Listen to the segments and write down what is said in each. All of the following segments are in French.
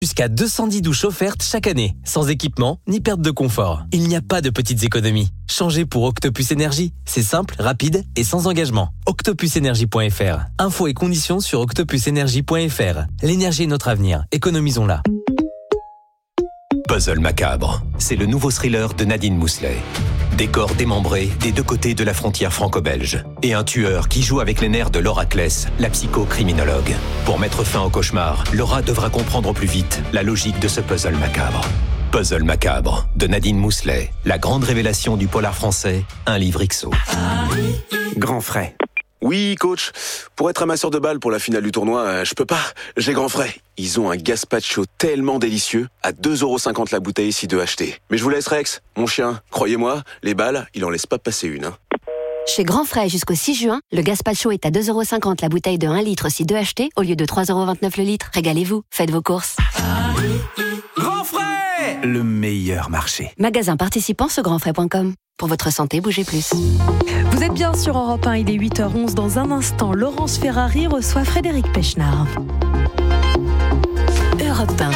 Jusqu'à 210 douches offertes chaque année, sans équipement ni perte de confort. Il n'y a pas de petites économies. Changez pour Octopus Énergie. C'est simple, rapide et sans engagement. Octopusenergie.fr. Infos et conditions sur octopusenergie.fr. L'énergie est notre avenir. Économisons-la. Puzzle macabre, c'est le nouveau thriller de Nadine Mousselet. Des corps démembrés des deux côtés de la frontière franco-belge. Et un tueur qui joue avec les nerfs de Laura Kless, la psychocriminologue. Pour mettre fin au cauchemar, Laura devra comprendre au plus vite la logique de ce puzzle macabre. Puzzle macabre, de Nadine Mousselet. La grande révélation du polar français, un livre XO. Grand frais. Oui, coach. Pour être amasseur de balles pour la finale du tournoi, je peux pas. J'ai grand frais. Ils ont un gazpacho tellement délicieux, à 2,50€ la bouteille si deux achetés. Mais je vous laisse Rex, mon chien. Croyez-moi, les balles, il en laisse pas passer une. Chez Grand Frais jusqu'au 6 juin, le gazpacho est à 2,50€ la bouteille de 1 litre si deux achetés au lieu de 3,29€ le litre. Régalez-vous, faites vos courses. Grand frais, le meilleur marché. Magasin participant sur grandfrais.com. Pour votre santé, bougez plus. Vous êtes bien sur Europe 1, il est 8h11. Dans un instant, Laurence Ferrari reçoit Frédéric Pechnard. Europe 1.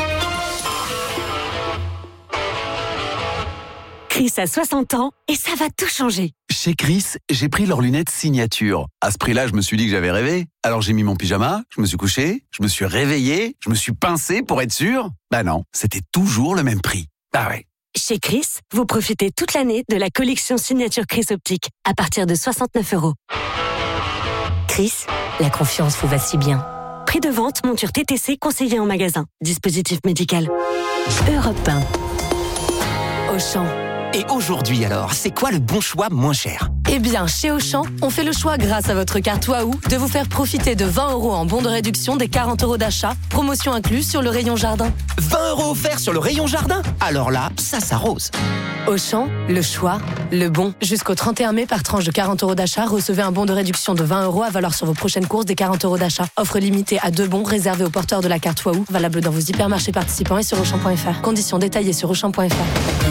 Chris a 60 ans et ça va tout changer. Chez Chris, j'ai pris leurs lunettes signature. À ce prix-là, je me suis dit que j'avais rêvé. Alors j'ai mis mon pyjama, je me suis couché, je me suis réveillé, je me suis pincé pour être sûr. Bah non, c'était toujours le même prix. Ah ouais. Chez Chris, vous profitez toute l'année de la collection signature Chris Optique à partir de 69€. Chris, la confiance vous va si bien. Prix de vente, monture TTC conseillée en magasin. Dispositif médical. Europe 1. Auchan. Et aujourd'hui alors, c'est quoi le bon choix moins cher ? Eh bien, chez Auchan, on fait le choix grâce à votre carte Waouh de vous faire profiter de 20€ en bon de réduction des 40€ d'achat, promotion incluse sur le rayon jardin. 20€ offerts sur le rayon jardin ? Alors là, ça s'arrose. Auchan, le choix, le bon. Jusqu'au 31 mai, par tranche de 40€ d'achat, recevez un bon de réduction de 20€ à valoir sur vos prochaines courses des 40€ d'achat. Offre limitée à 2 bons réservés aux porteurs de la carte Waouh, valable dans vos hypermarchés participants et sur Auchan.fr. Conditions détaillées sur Auchan.fr.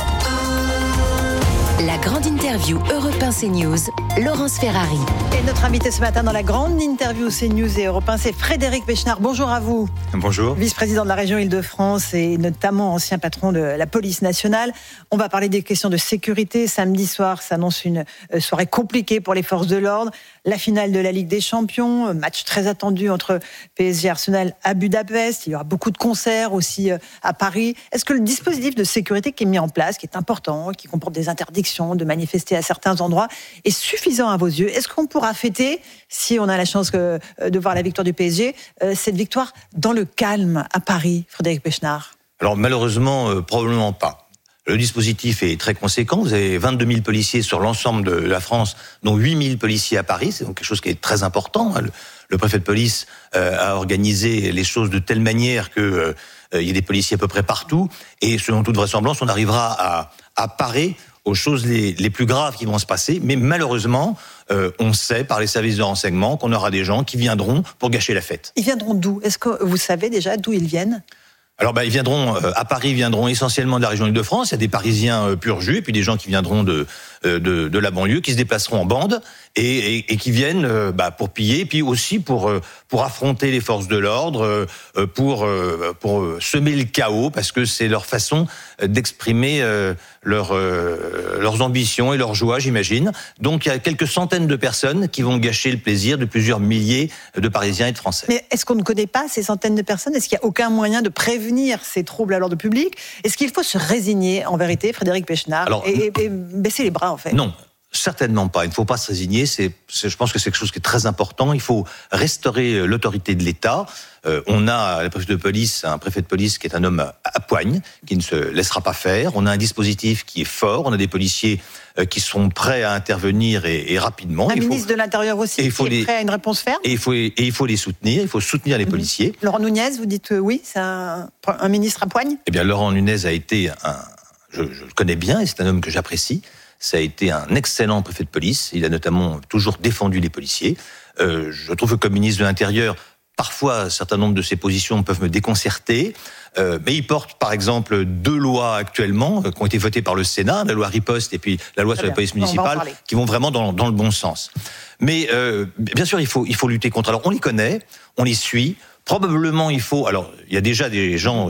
La grande interview Europe 1 CNews, Laurence Ferrari. Et notre invité ce matin dans la grande interview CNews et Europe 1, c'est Frédéric Pechnard. Bonjour à vous. Bonjour. Vice-président de la région Île-de-France et notamment ancien patron de la police nationale. On va parler des questions de sécurité. Samedi soir s'annonce une soirée compliquée pour les forces de l'ordre. La finale de la Ligue des Champions, match très attendu entre PSG et Arsenal à Budapest. Il y aura beaucoup de concerts aussi à Paris. Est-ce que le dispositif de sécurité qui est mis en place, qui est important, qui comporte des interdictions de manifester à certains endroits, est suffisant à vos yeux ? Est-ce qu'on pourra fêter, si on a la chance de voir la victoire du PSG, cette victoire dans le calme à Paris, Frédéric Pechnard ? Alors malheureusement, probablement pas. Le dispositif est très conséquent. Vous avez 22 000 policiers sur l'ensemble de la France, dont 8 000 policiers à Paris. C'est donc quelque chose qui est très important. Le préfet de police a organisé les choses de telle manière que il y a des policiers à peu près partout. Et selon toute vraisemblance, on arrivera à parer aux choses les plus graves qui vont se passer. Mais malheureusement, on sait par les services de renseignement qu'on aura des gens qui viendront pour gâcher la fête. Ils viendront d'où ? Est-ce que vous savez déjà d'où ils viennent ? Alors ils viendront à Paris, ils viendront essentiellement de la région Île-de-France. Il y a des Parisiens pur jus, et puis des gens qui viendront de la banlieue, qui se déplaceront en bande et qui viennent pour piller, et puis aussi pour affronter les forces de l'ordre, pour semer le chaos, parce que c'est leur façon d'exprimer leurs ambitions et leurs joies, j'imagine. Donc il y a quelques centaines de personnes qui vont gâcher le plaisir de plusieurs milliers de Parisiens et de Français. Mais est-ce qu'on ne connaît pas ces centaines de personnes ? Est-ce qu'il n'y a aucun moyen de prévenir ces troubles à l'ordre public ? Est-ce qu'il faut se résigner, en vérité, Frédéric Pechnard, et baisser les bras, en fait ? Non. Certainement pas. Il ne faut pas se résigner. Je pense que c'est quelque chose qui est très important. Il faut restaurer l'autorité de l'État. On a à la préfecture de police un préfet de police qui est un homme à poigne, qui ne se laissera pas faire. On a un dispositif qui est fort. On a des policiers qui sont prêts à intervenir et rapidement. Un ministre de l'Intérieur aussi qui est prêt à une réponse ferme. Et il faut les soutenir. Il faut soutenir les policiers. Laurent Nunez, vous dites oui, c'est un ministre à poigne ? Eh bien, Laurent Nunez a été je le connais bien et c'est un homme que j'apprécie. Ça a été un excellent préfet de police. Il a notamment toujours défendu les policiers. Je trouve que comme ministre de l'Intérieur, parfois, un certain nombre de ses positions peuvent me déconcerter. Mais il porte, par exemple, 2 lois actuellement qui ont été votées par le Sénat, la loi Riposte et puis la loi sur la police municipale, qui vont vraiment dans le bon sens. Mais bien sûr, il faut lutter contre. Alors, on les connaît, on les suit. Probablement, il faut. Alors, il y a déjà des gens